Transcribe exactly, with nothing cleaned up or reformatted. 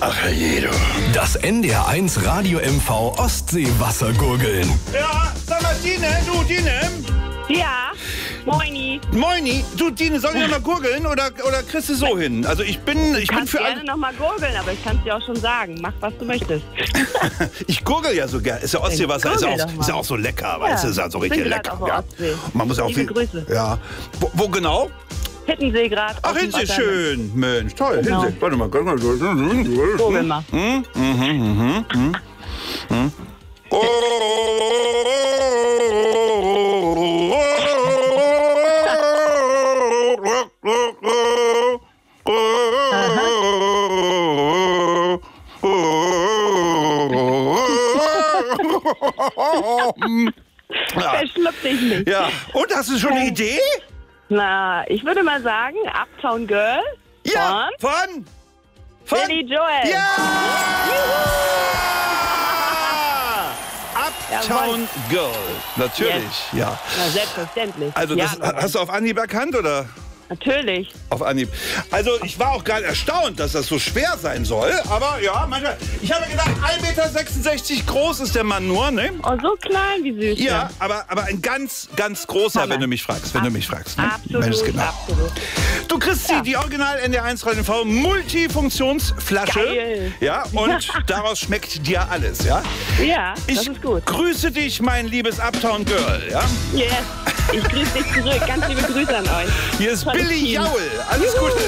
Ach je, du. Das N D R eins Radio M V Ostseewassergurgeln. Ja, sag mal, Dine, du, Dine. Ja, moini. Moini, du, Dine, soll ich noch mal gurgeln oder, oder kriegst du so hin? Also ich bin, ich Du bin kannst für gerne alle... noch mal gurgeln, aber ich kann es dir auch schon sagen. Mach, was du möchtest. Ich gurgel ja so gern. Ist ja Ostseewasser, ist ja, gurgel auch, doch mal. ist ja auch so lecker, weißt du? Ist ja so ich richtig bin grad lecker. auf der Ja. Ostsee. Man muss ja auch Liebe viel... Grüße. Ja. Wo, wo genau? Hittensee gerade. Ach, Hinsee, schön. Mensch, toll. Genau. Hinsee. Warte mal. Gurgel mal. Hm? Mhm, mhm, mhm. Hm? Der schluckt dich nicht. Ja, und hast du schon eine Idee? Na, ich würde mal sagen, Uptown Girl Ja, von? Von? Billy Joel. Ja! Uptown Girl, natürlich, ja. Na, selbstverständlich. Also das ja, hast du auf Anhieb erkannt, oder? natürlich. Auf Anhieb. Also ich war auch gar erstaunt, dass das so schwer sein soll. Aber ja, manchmal. Ich habe gedacht, ein Meter sechsundsechzig groß ist der Mann nur, ne? Oh, so klein, wie süß. Ja, aber, aber ein ganz, ganz großer, Hammer. wenn du mich fragst. Wenn Ab- du mich fragst. Ne? Absolut, Mensch, genau. absolut. Du kriegst Ja. die, die Original N D R eins Radio M V Multifunktionsflasche. Geil. Ja, und daraus schmeckt dir alles, ja? Ja, Ich das ist gut. grüße dich, mein liebes Uptown Girl, ja? Yes. Ich grüße dich zurück. Ganz liebe Grüße an euch. Hier ist Tolles Billy Team. Jaul. Alles Gute.